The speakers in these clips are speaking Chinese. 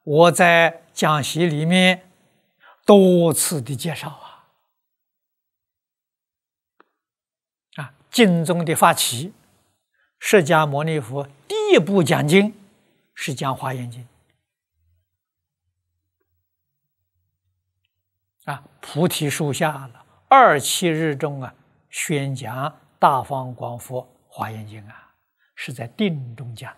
我在讲习里面多次的介绍经宗的发起，释迦牟尼佛第一部讲经是讲《华严经》菩提树下了27日中宣讲大方广佛华严经是在定中讲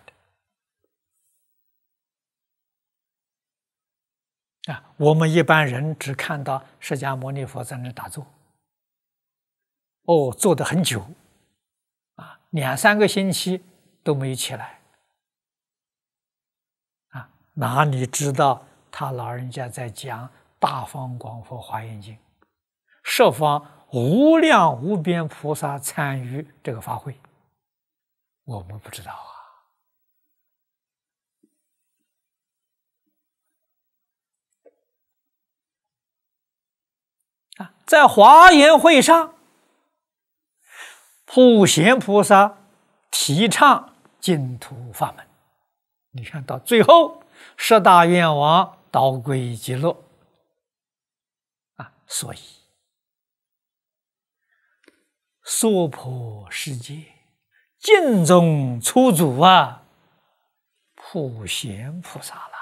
的我们一般人只看到释迦牟尼佛在那打坐，坐得很久2、3个星期都没起来哪里知道他老人家在讲大方广佛华严经，十方无量无边菩萨参与这个法会，我们不知道在华严会上，普贤菩萨提倡净土法门，你看到最后10大愿王导归极乐所以娑婆世界净宗初祖普贤菩萨了。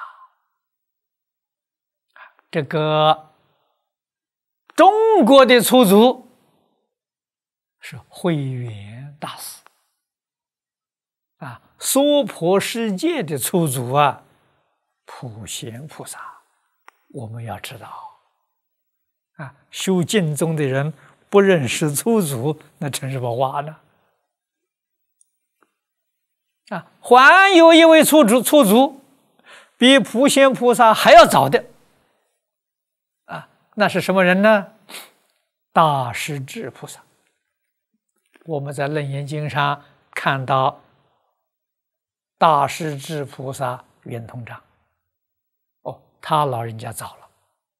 这个中国的初祖是慧远大师娑婆世界的初祖普贤菩萨。我们要知道修净宗的人不认识初祖，那真是不话呢还有一位初祖比普贤菩萨还要早的那是什么人呢？大势至菩萨。我们在楞严经上看到大势至菩萨圆通章他老人家早了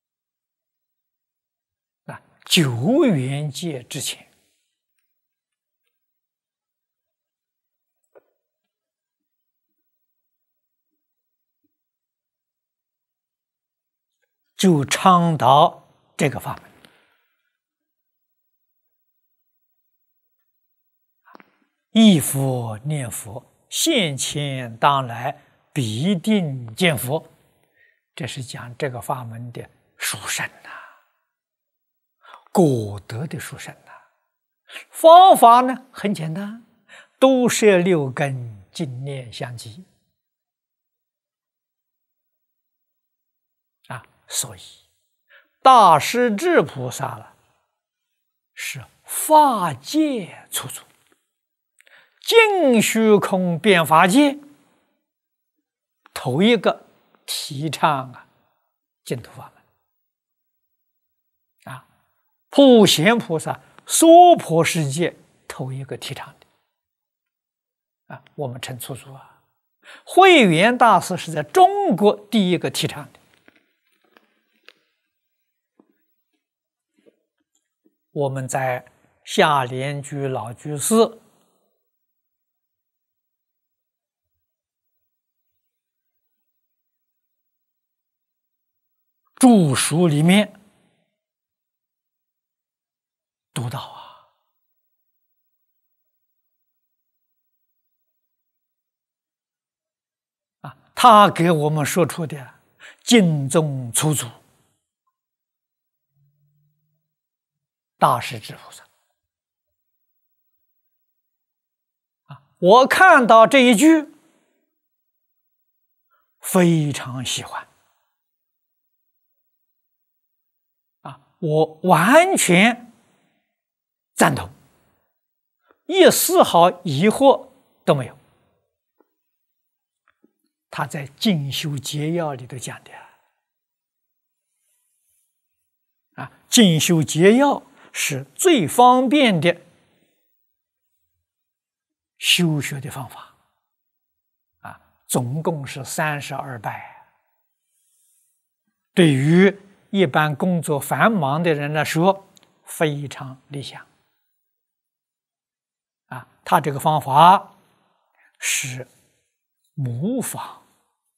9元界之前就倡导这个法门忆佛念佛，现前当来必定见佛，这是讲这个法门的殊胜果德的殊胜方法呢很简单，都摄6根，净念相继所以大势至菩萨是法界初祖，净虚空遍法界头一个提倡净土法门普贤菩萨娑婆世界头一个提倡的我们称初祖慧远大师是在中国第一个提倡的。我们在下莲居老居士著书里面读到他给我们说出的净宗初祖大势至菩萨我看到这一句非常喜欢我完全赞同，一丝毫疑惑都没有。他在《进修捷要》里头讲的《进修捷要》是最方便的修学的方法总共是32拜，对于一般工作繁忙的人来说非常理想他这个方法是模仿